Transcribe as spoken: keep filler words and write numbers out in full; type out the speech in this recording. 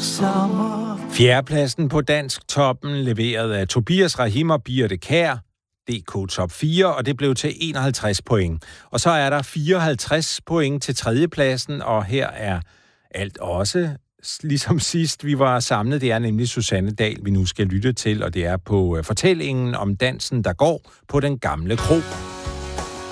Fjerdepladsen på Dansk Toppen leveret af Tobias Rahim og Birte Kjær, D K Top fire, og det blev til enoghalvtreds point. Og så er der fireoghalvtreds point til tredjepladsen, og her er alt også ligesom sidst vi var samlet. Det er nemlig Susanne Dahl, vi nu skal lytte til, og det er på fortællingen om dansen, der går på den gamle kro.